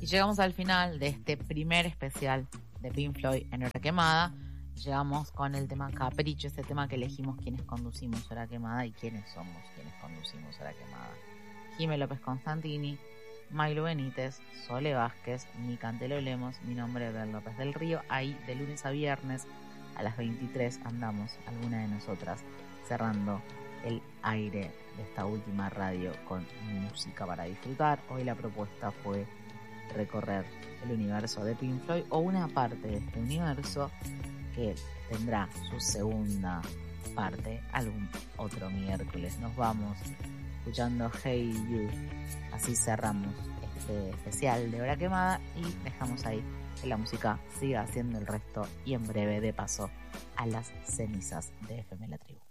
llegamos al final de este primer especial de Pink Floyd en Hora Quemada. Llegamos con el tema Capricho, ese tema que elegimos quienes conducimos Hora Quemada y quiénes somos quienes conducimos Hora Quemada. Jimé López Constantini, Milo Benítez, Sole Vázquez, Mica Antelo Lemos, mi nombre es Bel López del Río. Ahí de lunes a viernes a las 23 andamos, alguna de nosotras, cerrando el aire de esta última radio con música para disfrutar. Hoy la propuesta fue recorrer el universo de Pink Floyd, o una parte de este universo que tendrá su segunda parte algún otro miércoles. Nos vamos escuchando Hey You, así cerramos este especial de Hora Quemada y dejamos ahí que la música siga haciendo el resto, y en breve de paso a las cenizas de FM La Tribu.